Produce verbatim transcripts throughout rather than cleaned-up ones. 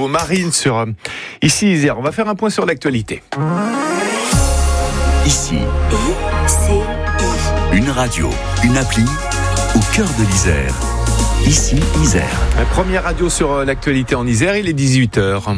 nouveau Marine sur euh, Ici Isère. On va faire un point sur l'actualité. Ici, I C I. Une radio, une appli au cœur de l'Isère. Ici Isère. La première radio sur euh, l'actualité en Isère, il est dix-huit heures.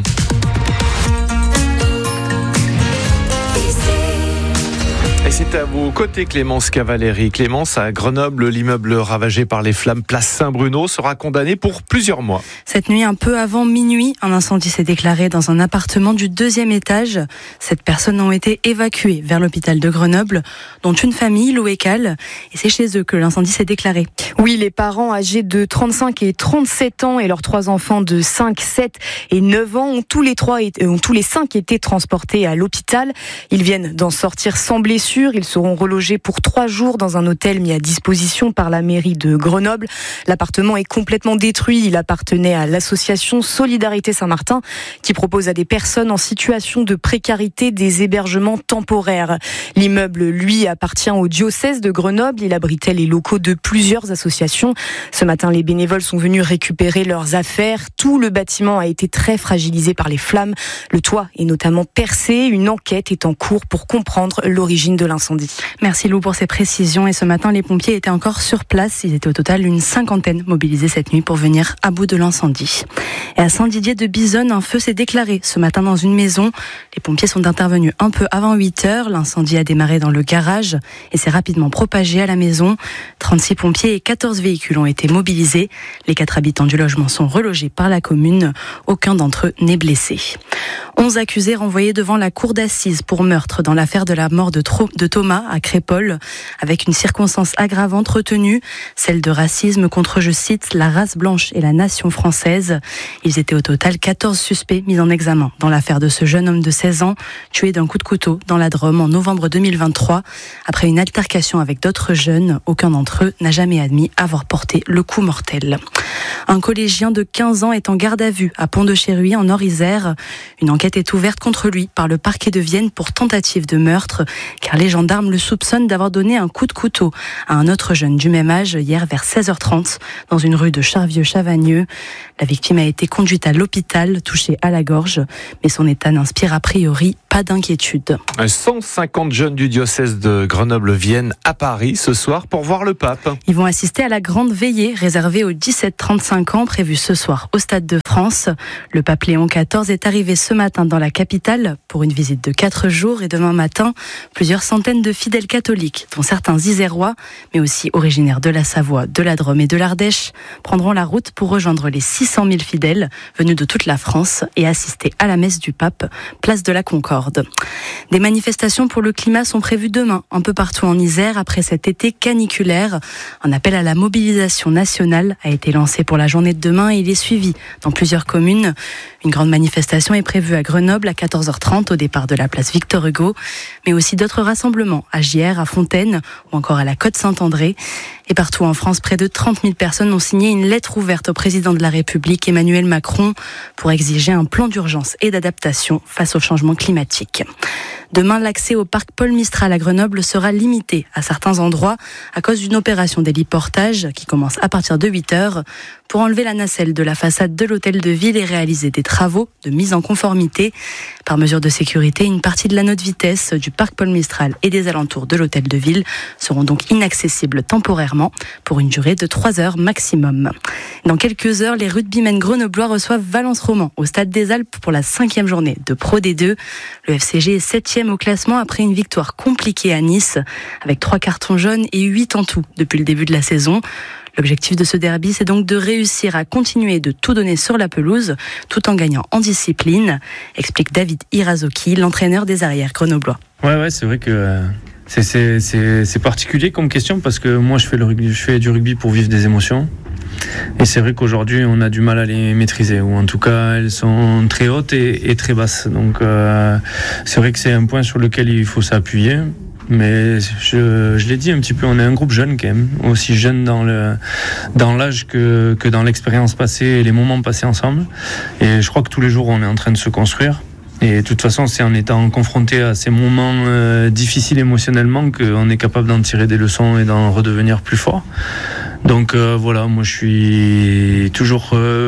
Et c'est à vos côtés, Clémence Cavalieri. Clémence, à Grenoble, l'immeuble ravagé par les flammes place Saint-Bruno sera condamné pour plusieurs mois. Cette nuit, un peu avant minuit, un incendie s'est déclaré dans un appartement du deuxième étage. Sept personnes ont été évacuées vers l'hôpital de Grenoble, dont une famille, Louécal. Et c'est chez eux que l'incendie s'est déclaré. Oui, les parents âgés de trente-cinq et trente-sept ans et leurs trois enfants de cinq, sept et neuf ans ont tous les trois, ont tous les cinq été transportés à l'hôpital. Ils viennent d'en sortir sans blessure. Ils seront relogés pour trois jours dans un hôtel mis à disposition par la mairie de Grenoble. L'appartement est complètement détruit. Il appartenait à l'association Solidarité Saint-Martin qui propose à des personnes en situation de précarité des hébergements temporaires. L'immeuble, lui, appartient au diocèse de Grenoble. Il abritait les locaux de plusieurs associations. Ce matin, les bénévoles sont venus récupérer leurs affaires. Tout le bâtiment a été très fragilisé par les flammes. Le toit est notamment percé. Une enquête est en cours pour comprendre l'origine de l'incendie. Merci Lou pour ces précisions. Et ce matin, les pompiers étaient encore sur place. Ils étaient au total une cinquantaine mobilisés cette nuit pour venir à bout de l'incendie. Et à Saint-Didier de Bisonne, un feu s'est déclaré ce matin dans une maison. Les pompiers sont intervenus un peu avant huit heures. L'incendie a démarré dans le garage et s'est rapidement propagé à la maison. trente-six pompiers et quatorze véhicules ont été mobilisés. Les quatre habitants du logement sont relogés par la commune. Aucun d'entre eux n'est blessé. onze accusés renvoyés devant la cour d'assises pour meurtre dans l'affaire de la mort de, Tro- de Thomas à Crépol, avec une circonstance aggravante retenue, celle de racisme contre, je cite, la race blanche et la nation française. Ils étaient au total quatorze suspects mis en examen dans l'affaire de ce jeune homme de seize ans, tué d'un coup de couteau dans la Drôme en novembre deux mille vingt-trois. Après une altercation avec d'autres jeunes, aucun d'entre eux n'a jamais admis avoir porté le coup mortel. Un collégien de quinze ans est en garde à vue à Pont-de-Chéruy en Nord-Isère. Une enquête est ouverte contre lui par le parquet de Vienne pour tentative de meurtre, car les gendarmes le soupçonnent d'avoir donné un coup de couteau à un autre jeune du même âge hier vers seize heures trente dans une rue de Charvieux-Chavagneux. La victime a été conduite à l'hôpital, touchée à la gorge, mais son état n'inspire a priori pas d'inquiétude. cent cinquante jeunes du diocèse de Grenoble viennent à Paris ce soir pour voir le pape. Ils vont assister à la grande veillée réservée aux dix-sept trente-cinq ans prévue ce soir au Stade de France. Le pape Léon quatorze est arrivé ce matin dans la capitale pour une visite de quatre jours et demain matin, plusieurs centaines de fidèles catholiques, dont certains isérois, mais aussi originaires de la Savoie, de la Drôme et de l'Ardèche, prendront la route pour rejoindre les six cent mille fidèles venus de toute la France et assister à la messe du pape, place de la Concorde. Des manifestations pour le climat sont prévues demain, un peu partout en Isère, après cet été caniculaire. Un appel à la mobilisation nationale a été lancé pour la journée de demain et il est suivi dans plusieurs communes. Une grande manifestation est prévue à Grenoble à quatorze heures trente au départ de la place Victor Hugo, mais aussi d'autres rassemblements à Gières, à Fontaine ou encore à la Côte-Saint-André. Et partout en France, près de trente mille personnes ont signé une lettre ouverte au président de la République, Emmanuel Macron, pour exiger un plan d'urgence et d'adaptation face au changement climatique. Demain, l'accès au parc Paul Mistral à Grenoble sera limité à certains endroits à cause d'une opération d'héliportage qui commence à partir de huit heures. Pour enlever la nacelle de la façade de l'hôtel de ville et réaliser des travaux de mise en conformité. Par mesure de sécurité, une partie de la note vitesse du parc Paul Mistral et des alentours de l'hôtel de ville seront donc inaccessibles temporairement pour une durée de trois heures maximum. Dans quelques heures, les rugbymen grenoblois reçoivent Valence Roman au Stade des Alpes pour la cinquième journée de Pro D deux. Le F C G est septième au classement après une victoire compliquée à Nice, avec trois cartons jaunes et huit en tout depuis le début de la saison. L'objectif de ce derby, c'est donc de réussir à continuer de tout donner sur la pelouse, tout en gagnant en discipline, explique David Irazoki, l'entraîneur des arrières grenoblois. Ouais, ouais, c'est vrai que euh, c'est, c'est, c'est, c'est particulier comme question parce que moi, je fais, le rugby, je fais du rugby pour vivre des émotions. Et c'est vrai qu'aujourd'hui, on a du mal à les maîtriser, ou en tout cas, elles sont très hautes et, et très basses. Donc, euh, c'est vrai que c'est un point sur lequel il faut s'appuyer. Mais je, je l'ai dit un petit peu, on est un groupe jeune quand même, aussi jeune dans le dans l'âge que que dans l'expérience passée et les moments passés ensemble. Et je crois que tous les jours on est en train de se construire. Et de toute façon, c'est en étant confronté à ces moments euh, difficiles émotionnellement qu'on est capable d'en tirer des leçons et d'en redevenir plus fort. Donc euh, voilà, moi je suis toujours euh,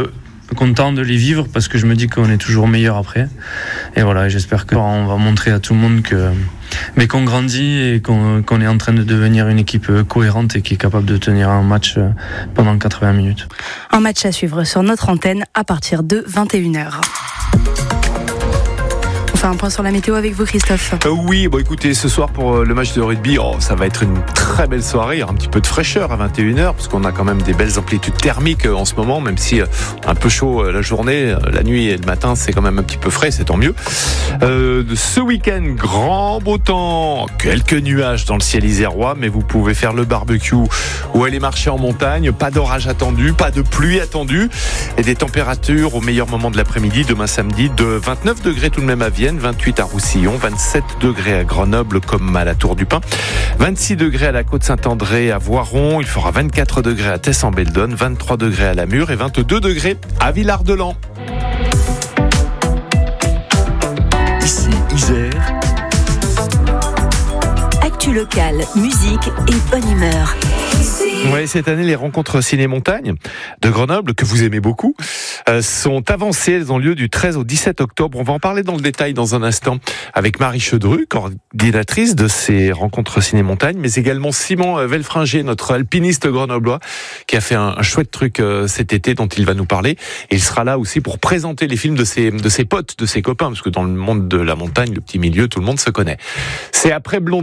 content de les vivre parce que je me dis qu'on est toujours meilleur après. Et voilà, j'espère qu'on va montrer à tout le monde que, mais qu'on grandit et qu'on, qu'on est en train de devenir une équipe cohérente et qui est capable de tenir un match pendant quatre-vingts minutes. Un match à suivre sur notre antenne à partir de vingt et une heures. On fait un point sur la météo avec vous, Christophe. Euh, oui, bon écoutez, ce soir pour euh, le match de rugby, oh, ça va être une très belle soirée. Il y aura un petit peu de fraîcheur à vingt et une heures, parce qu'on a quand même des belles amplitudes thermiques euh, en ce moment, même si euh, un peu chaud euh, la journée, euh, la nuit et le matin, c'est quand même un petit peu frais, c'est tant mieux. Euh, ce week-end, grand beau temps, quelques nuages dans le ciel isérois, mais vous pouvez faire le barbecue ou aller marcher en montagne. Pas d'orage attendu, pas de pluie attendue, et des températures au meilleur moment de l'après-midi, demain samedi, de vingt-neuf degrés tout de même à Vienne, vingt-huit à Roussillon, vingt-sept degrés à Grenoble comme à la Tour du Pin, vingt-six degrés à la Côte-Saint-André à Voiron, il fera vingt-quatre degrés à Tess-en-Beldonne, vingt-trois degrés à Lamure et vingt-deux degrés à Villard-de-Lans. Ici Isère. Actu locale, musique et bonne humeur. Oui, cette année, les rencontres ciné-montagne de Grenoble, que vous aimez beaucoup, euh, sont avancées. Elles ont lieu du treize au dix-sept octobre. On va en parler dans le détail dans un instant avec Marie Chedru, coordinatrice de ces rencontres ciné-montagne, mais également Simon Velfringer, notre alpiniste grenoblois, qui a fait un, un chouette truc euh, cet été dont il va nous parler. Et il sera là aussi pour présenter les films de ses, de ses potes, de ses copains, parce que dans le monde de la montagne, le petit milieu, tout le monde se connaît. C'est après Blond.